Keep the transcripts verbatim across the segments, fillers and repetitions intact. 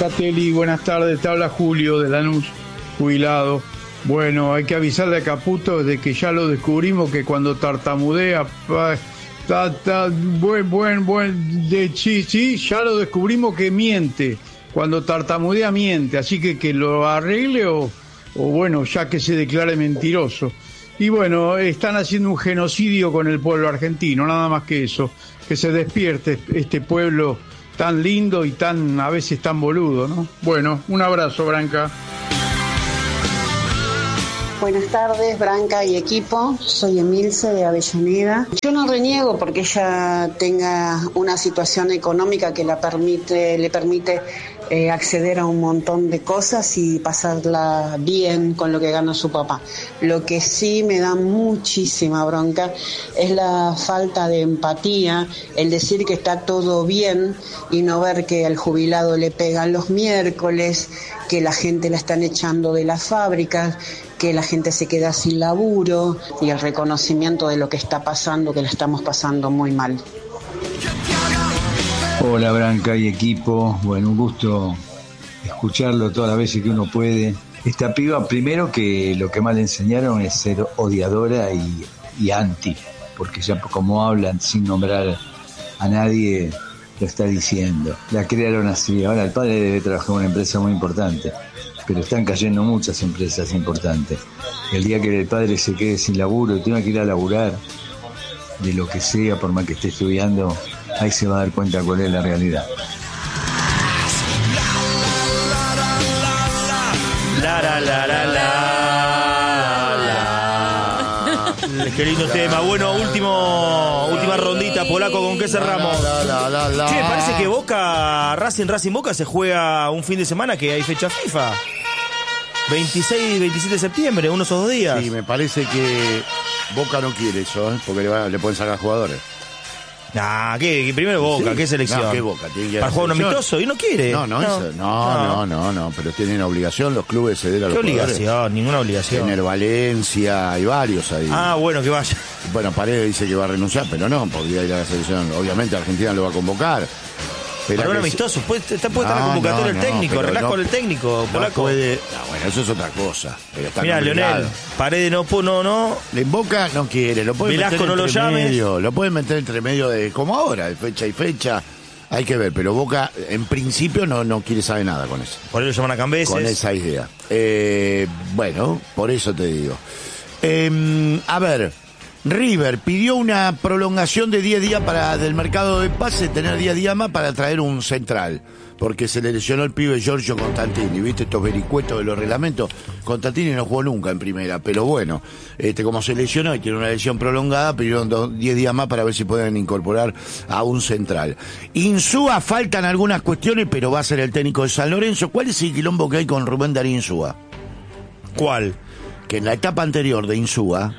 Catelli, buenas tardes, te habla Julio de Lanús, jubilado. Bueno, hay que avisarle a Caputo de que ya lo descubrimos que cuando tartamudea, ta, ta, buen, buen, buen, de sí, sí, ya lo descubrimos que miente, cuando tartamudea miente, así que que lo arregle o, o bueno, ya que se declare mentiroso. Y bueno, están haciendo un genocidio con el pueblo argentino, nada más que eso, que se despierte este pueblo tan lindo y tan, a veces tan boludo, ¿no? Bueno, un abrazo, Branca. Buenas tardes, Branca y equipo. Soy Emilce de Avellaneda. Yo no reniego porque ella tenga una situación económica que la permite, le permite eh, acceder a un montón de cosas y pasarla bien con lo que gana su papá. Lo que sí me da muchísima bronca es la falta de empatía, el decir que está todo bien y no ver que al jubilado le pegan los miércoles, que la gente la están echando de las fábricas, que la gente se queda sin laburo y el reconocimiento de lo que está pasando, que la estamos pasando muy mal. Hola Branca y equipo, bueno, un gusto escucharlo todas las veces que uno puede. Esta piba, primero que lo que más le enseñaron es ser odiadora y, y anti, porque ya como hablan sin nombrar a nadie, lo está diciendo. La crearon así, ahora el padre debe trabajar en una empresa muy importante, pero están cayendo muchas empresas importantes. El día que el padre se quede sin laburo y tenga que ir a laburar de lo que sea, por más que esté estudiando, ahí se va a dar cuenta cuál es la realidad. La la la la la la. Qué lindo tema. Bueno, último última rondita, Polaco, ¿con qué cerramos? La, la, la, la, la. Che, parece que Boca, Racing, Racing Boca se juega un fin de semana que hay fecha FIFA. veintiséis y veintisiete de septiembre, uno de esos dos días. Sí, me parece que Boca no quiere eso, ¿eh? Porque le, va, le pueden sacar jugadores. Nah, ¿qué? ¿Qué primero Boca? Sí. ¿Qué selección? No, ¿qué Boca? Tiene que ir a para jugar un selección. amistoso y no quiere. No, no, no, eso, no, no, no, no, pero tienen obligación los clubes de ceder a los ¿Qué jugadores. obligación? Ninguna obligación. Tener Valencia, hay varios ahí. Ah, bueno, que vaya. Bueno, Paredes dice que va a renunciar, pero no, podría ir a la selección. Obviamente Argentina lo va a convocar. Pero para un que amistoso, puede, está puesta no, la convocatoria del no, técnico, pero relaj no, con el técnico, no Polaco. puede, no, bueno, eso es otra cosa. Mira, Leonel, Paredes no, no, no. Le Boca no quiere, lo puede Velasco meter no lo entre llames. medio, lo pueden meter entre medio de, como ahora, de fecha y fecha. Hay que ver, pero Boca en principio no, no quiere saber nada con eso. Por eso lo llaman a Cambeses. Con esa idea. Eh, bueno, por eso te digo. Eh, a ver, River pidió una prolongación de diez días para del mercado de pase, tener diez días más para traer un central. Porque se le lesionó el pibe Giorgio Constantini, ¿viste? Estos vericuetos de los reglamentos. Constantini no jugó nunca en primera, pero bueno, este como se lesionó y tiene una lesión prolongada, pidieron diez días más para ver si pueden incorporar a un central. Insúa, faltan algunas cuestiones, pero va a ser el técnico de San Lorenzo. ¿Cuál es el quilombo que hay con Rubén Darín Insúa? ¿Cuál? Que en la etapa anterior de Insúa,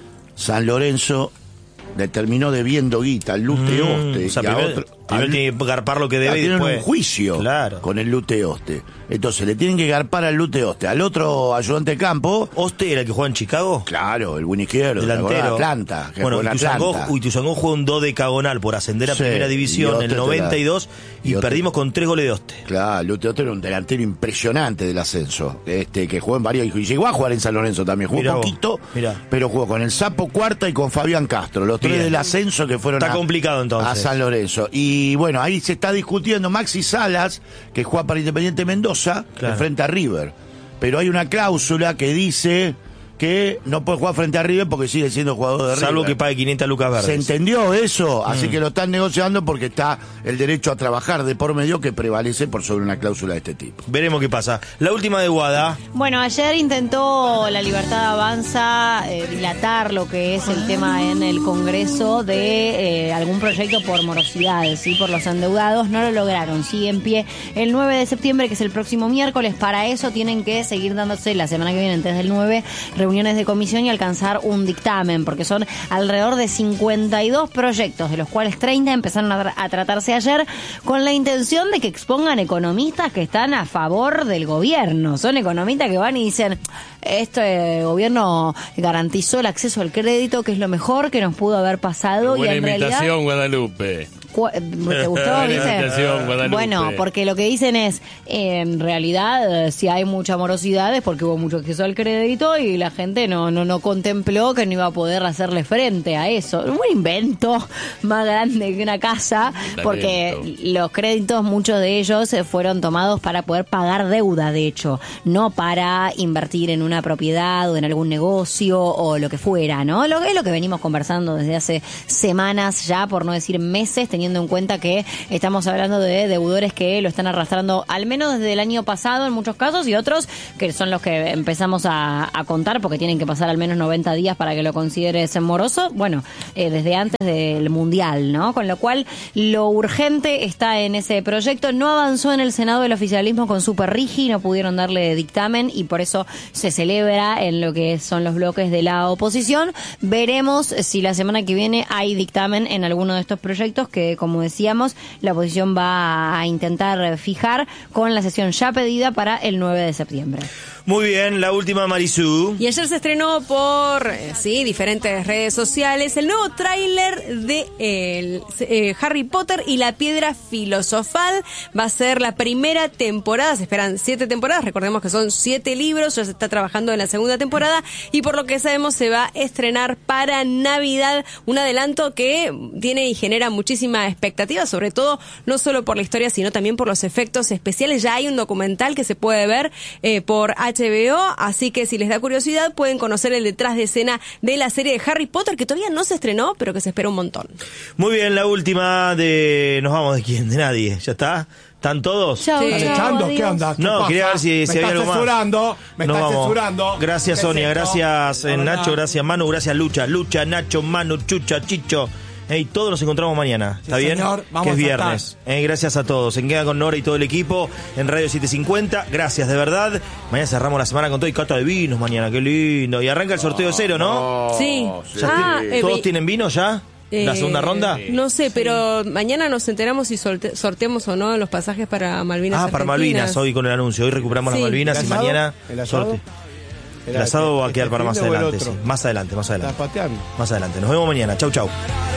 San Lorenzo le terminó debiendo guita al Luteoste. Mm, o sea, y a primero, otro, primero al, tiene que garpar lo que debe y tienen después un juicio claro. con el Luteoste. Entonces le tienen que garpar al Luteoste. Al otro ayudante de campo. ¿Oste era el que juega en Chicago? Claro, el buen izquierdo. Delantero. Atlanta. Que bueno, en Atlanta. Ituzaingó jugó un dodecagonal por ascender a Sí, primera división en el noventa y dos y, y Oste, perdimos con tres goles de Oste. Claro, el Luteoste era un delantero impresionante del ascenso. Este, que jugó en varios. Y llegó a jugar en San Lorenzo también. Jugó mirá poquito, vos, mirá. pero jugó con el Sapo Cuarta y con Fabián Castro. Los tres Bien. del ascenso que fueron Está a, complicado entonces. a San Lorenzo. Y bueno, ahí se está discutiendo Maxi Salas, que juega para Independiente Mendoza, Claro. frente a River. Pero hay una cláusula que dice que no puede jugar frente a River porque sigue siendo jugador de River. Salvo que pague quinientas lucas verdes. ¿Se entendió eso? Mm. Así que lo están negociando porque está el derecho a trabajar de por medio que prevalece por sobre una cláusula de este tipo. Veremos qué pasa. La última de Guada. Bueno, ayer intentó La Libertad Avanza eh, dilatar lo que es el tema en el Congreso de eh, algún proyecto por morosidades, ¿sí? Por los endeudados. No lo lograron. Sigue en pie el nueve de septiembre, que es el próximo miércoles. Para eso tienen que seguir dándose la semana que viene, antes del nueve, reuniones de comisión y alcanzar un dictamen, porque son alrededor de cincuenta y dos proyectos, de los cuales treinta empezaron a, tra- a tratarse ayer, con la intención de que expongan economistas que están a favor del gobierno. Son economistas que van y dicen, este gobierno garantizó el acceso al crédito, que es lo mejor que nos pudo haber pasado. Buena y en imitación, realidad, Guadalupe. cu- ¿te gustó? ¿Viste? Bueno, porque lo que dicen es, en realidad, si hay mucha morosidad es porque hubo mucho acceso al crédito y la gente no, no, no contempló que no iba a poder hacerle frente a eso. Un invento más grande que una casa, porque los créditos, muchos de ellos fueron tomados para poder pagar deuda, de hecho, no para invertir en una propiedad o en algún negocio o lo que fuera, ¿no? Lo que es lo que venimos conversando desde hace semanas ya, por no decir meses, teniendo en cuenta que estamos hablando de deudores que lo están arrastrando al menos desde el año pasado en muchos casos, y otros que son los que empezamos a, a contar porque tienen que pasar al menos noventa días para que lo consideres moroso, bueno, eh, desde antes del Mundial, ¿no? Con lo cual, lo urgente está en ese proyecto. No avanzó en el Senado el oficialismo con Super Rigi, no pudieron darle dictamen y por eso se celebra en lo que son los bloques de la oposición. Veremos si la semana que viene hay dictamen en alguno de estos proyectos que, como decíamos, la oposición va a intentar fijar con la sesión ya pedida para el nueve de septiembre. Muy bien, la última, Marisú. Y ayer se estrenó por eh, sí diferentes redes sociales el nuevo tráiler de eh, eh, Harry Potter y la Piedra Filosofal. Va a ser la primera temporada, se esperan siete temporadas, recordemos que son siete libros, ya se está trabajando en la segunda temporada y por lo que sabemos se va a estrenar para Navidad, un adelanto que tiene y genera muchísima expectativa, sobre todo no solo por la historia sino también por los efectos especiales. Ya hay un documental que se puede ver eh, por H B O, así que si les da curiosidad pueden conocer el detrás de escena de la serie de Harry Potter, que todavía no se estrenó, pero que se espera un montón. Muy bien, la última de... ¿Nos vamos de quién? De nadie. ¿Ya está? ¿Están todos? Chau, Sí. chau, ¿Echando? ¿Qué adiós. onda? ¿Qué No, pasa? quería ver si, me si había estás algo más. censurando, me Nos estás vamos. censurando. Gracias, ¿Qué es Sonia. esto? Gracias, eh, No, no, Nacho. no. Gracias, Manu. Gracias, Lucha. Lucha, Nacho, Manu, Chucha, Chicho. Hey, todos nos encontramos mañana. ¿Está Sí, bien? señor. Vamos que es a viernes. Eh, gracias a todos. Se queda con Nora y todo el equipo en Radio setecientos cincuenta. Gracias, de verdad. Mañana cerramos la semana con todo y cata de vinos mañana. Qué lindo. Y arranca el sorteo de cero, ¿no? Sí. ¿Ya Ah, ti- eh, ¿Todos ve- tienen vino ya? ¿La eh, segunda ronda? No sé, pero mañana nos enteramos si solte- sorteamos o no los pasajes para Malvinas Ah, para Argentinas. Malvinas, hoy con el anuncio. Hoy recuperamos Sí. las Malvinas ¿El y asado? mañana ¿El asado? sorte. El asado va a ¿Este quedar para más fin de o el adelante, sí. otro? Más adelante, más ¿Estás adelante. pateando? Más adelante. Nos vemos mañana. Chau, chau.